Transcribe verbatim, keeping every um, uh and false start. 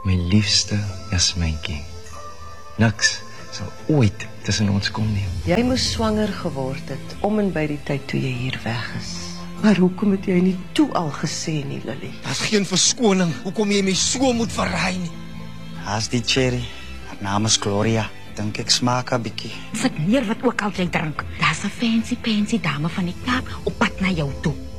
My liefste Jasmijntjie. Niks sal ooit tussen ons kom nie. Jy moes swanger geword het om en by die tyd toe jy hier weg is. Maar hoekom het jy nie toe al gesê nie, Lily? Daar's geen verskoning hoekom jy my so moet verraai nie. Haas die cherry. Haar naam is Gloria. Dink ek smaak 'n bietjie. Sit neer wat ook al jy drink. Daar's 'n fancy fancy dame van die Kaap op pad na jou toe.